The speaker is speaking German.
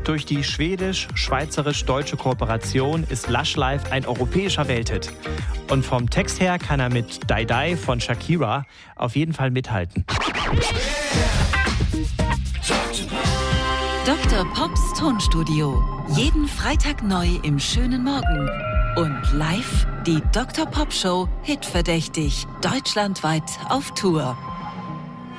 Durch die schwedisch-schweizerisch-deutsche Kooperation ist Lush Life ein europäischer Welthit. Und vom Text her kann er mit Die Die von Shakira auf jeden Fall mithalten. Dr. Pops Tonstudio. Jeden Freitag neu im schönen Morgen. Und live die Dr. Pop Show Hitverdächtig. Deutschlandweit auf Tour.